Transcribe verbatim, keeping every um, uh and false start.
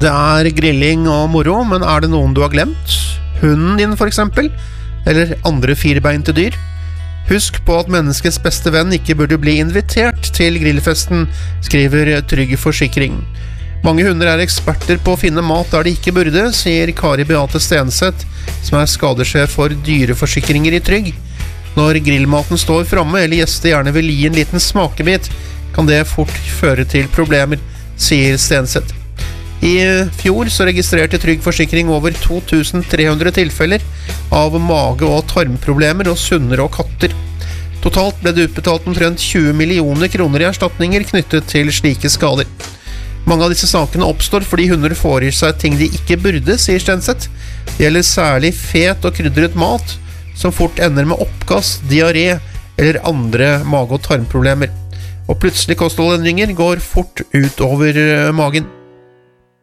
Det er grilling og moro, men er det noen du har glemt? Hunden din for eksempel? Eller andre firebeinte dyr? Husk på at menneskets beste venn ikke burde bli invitert til grillfesten, skriver Trygg Forsikring. Mange hunder er eksperter på å finne mat der de ikke burde, sier Kari Beate Stenseth, som er skadesjef for dyreforsikringer i Trygg. Når grillmaten står framme, eller gjester gjerne vil gi en liten smakebit, kan det fort føre til problemer, sier Stenseth. I fjor så registrerte Trygg Forsikring over to tusen tre hundre tilfeller av mage- og tarmproblemer hos hunder og katter. Totalt ble det utbetalt omtrent tjue millioner kroner i erstatninger knyttet til slike skader. Mange av disse sakene oppstår fordi hunder får i seg ting de ikke burde, sier Stenseth. Det gjelder særlig fet og krydret mat, som fort ender med oppkast, diaré eller andre mage- og tarmproblemer. Og plutselig kostholdendringer går fort ut over magen.